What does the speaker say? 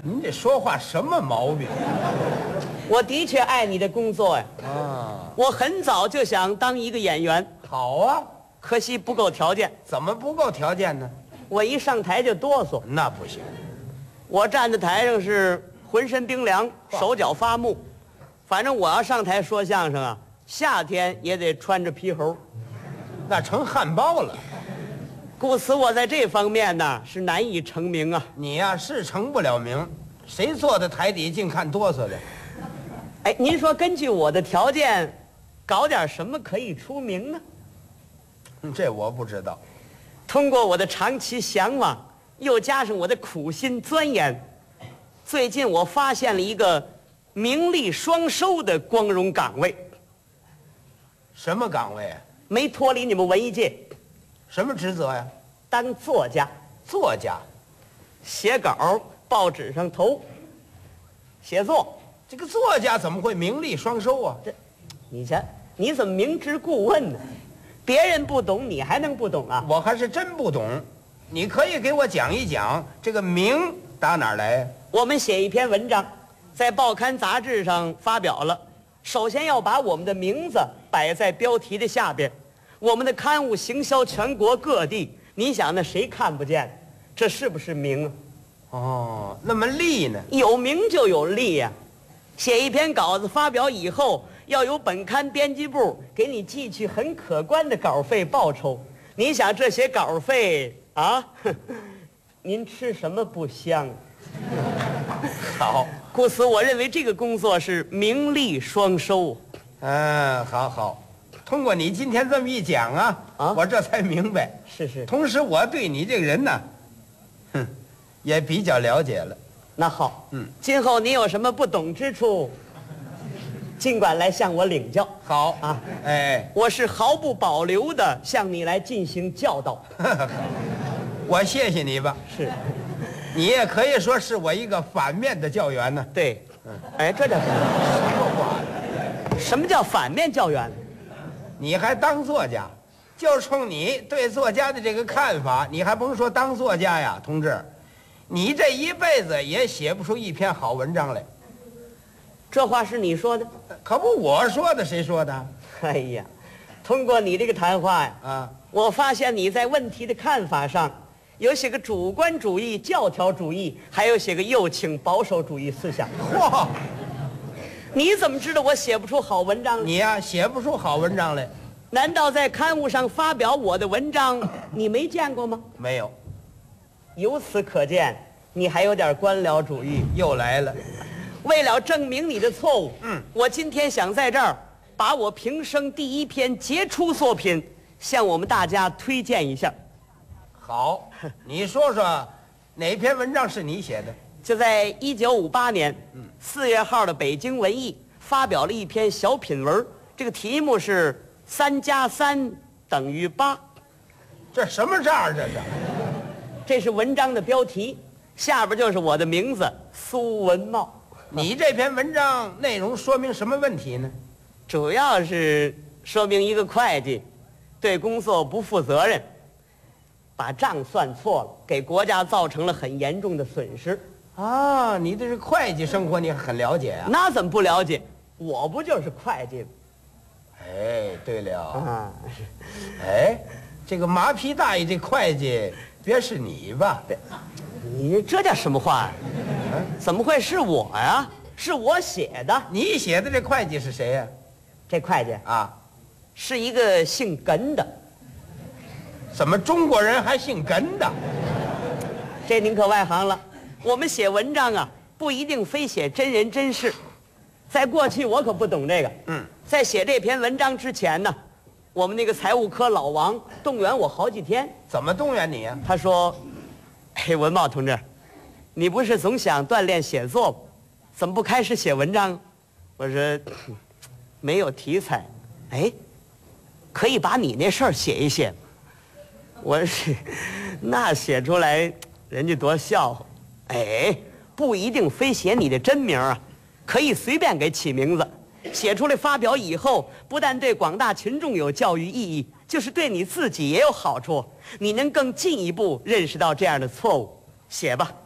您这说话什么毛病？ 我的确爱你的工作呀。 啊， 我很早就想当一个演员， 好啊， 可惜不够条件。 怎么不够条件呢？ 我一上台就哆嗦， 那不行。 我站在台上是浑身冰凉，手脚发木。反正我要上台说相声啊，夏天也得穿着皮猴。 那成汉堡了。 故此我在这方面呢是难以成名啊。 你呀、是成不了名，谁坐在台底净看哆嗦的？ 哎，您说根据我的条件，搞点什么可以出名呢？ 这我不知道。 通过我的长期向往，又加上我的苦心钻研，最近我发现了一个名利双收的光荣岗位， 什么岗位啊？ 没脱离你们文艺界， 什么职责呀？ 当作家， 作家。 写稿，报纸上投，写作。 这个作家怎么会名利双收啊？ 你瞧，你怎么明知故问呢？别人不懂，你还能不懂啊？ 我还是真不懂，你可以给我讲一讲这个名打哪儿来呀？ 我们写一篇文章，在报刊杂志上发表了。首先要把我们的名字摆在标题的下边，我们的刊物行销全国各地，你想那谁看不见？这是不是名啊？ 哦，那么利呢？ 有名就有利呀、写一篇稿子发表以后，要由本刊编辑部给你寄去很可观的稿费报酬。你想这些稿费啊，您吃什么不香？ 好， 故此我认为这个工作是名利双收。 好好。通过你今天这么一讲啊，我这才明白。 是。 同时，我对你这个人呢，也比较了解了。 那好，今后你有什么不懂之处，尽管来向我领教。 好啊， 哎， 我是毫不保留的向你来进行教导。 我谢谢你吧。 是， 你也可以说是我一个反面的教员呢。 对，哎，这叫什么话？什么叫反面教员？ 你还当作家，就冲你对作家的这个看法，你还甭说当作家呀，同志，你这一辈子也写不出一篇好文章来。 这话是你说的？ 可不我说的，谁说的？ 哎呀，通过你这个谈话呀，我发现你在问题的看法上，有些个主观主义、教条主义，还有些个右倾保守主义思想。 嚯！ 你怎么知道我写不出好文章呢？ 你呀，写不出好文章来。 难道在刊物上发表我的文章，你没见过吗？ 没有。 由此可见，你还有点官僚主义。 又来了。 为了证明你的错误，我今天想在这儿把我平生第一篇杰出作品向我们大家推荐一下。 好，你说说哪篇文章是你写的？ 就在1958年4月号的《北京文艺》发表了一篇小品文，这个题目是3+3等于8。 这什么账这是？ 这是文章的标题，下边就是我的名字苏文茂。 你这篇文章内容说明什么问题呢？ 主要是说明一个会计对工作不负责任，把账算错了，给国家造成了很严重的损失。 啊，你对这会计生活你很了解啊？ 那怎么不了解？我不就是会计吗？ 哎，对了， 啊， 哎，这个马屁大爷这会计别是你吧？ 你这叫什么话呀？怎么会是我呀？是我写的。 你写的这会计是谁呀？ 这会计啊， 是一个姓耿的。 怎么中国人还姓耿的？ 这您可外行了。我们写文章啊，不一定非写真人真事。在过去我可不懂这个。在写这篇文章之前呢，我们那个财务科老王动员我好几天。 怎么动员你呀？ 他说：“嘿，文茂同志，你不是总想锻炼写作吗？怎么不开始写文章？”我说：“没有题材。”哎，可以把你那事儿写一写吗？我说：“那写出来，人家多笑话。”哎，不一定非写你的真名啊，可以随便给起名字。写出来发表以后，不但对广大群众有教育意义，就是对你自己也有好处。你能更进一步认识到这样的错误。写吧。